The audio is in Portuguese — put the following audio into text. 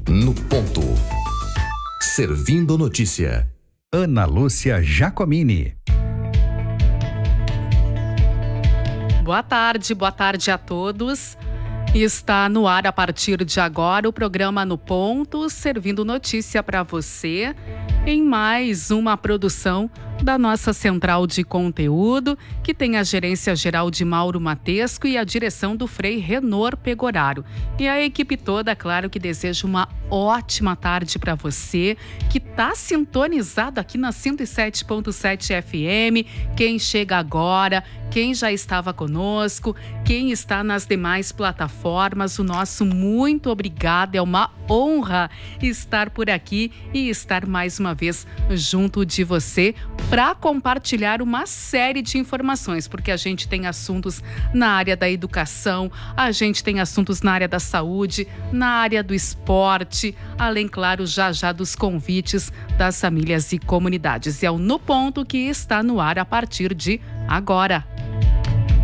No ponto. Servindo notícia. Ana Lúcia Giacomini. Boa tarde a todos. Está no ar a partir de agora o programa No Ponto, servindo notícia para você em mais uma produção da nossa central de conteúdo, que tem a gerência geral de Mauro Matesco e a direção do Frei Renor Pegoraro. E a equipe toda, claro, que deseja uma ótima tarde para você, que está sintonizado aqui na 107.7 FM, quem chega agora, quem já estava conosco, quem está nas demais plataformas, o nosso muito obrigado, é uma honra estar por aqui e estar mais uma vez junto de você para compartilhar uma série de informações, porque a gente tem assuntos na área da educação, a gente tem assuntos na área da saúde, na área do esporte, além, claro, já dos convites das famílias e comunidades. É o No Ponto que está no ar a partir de agora.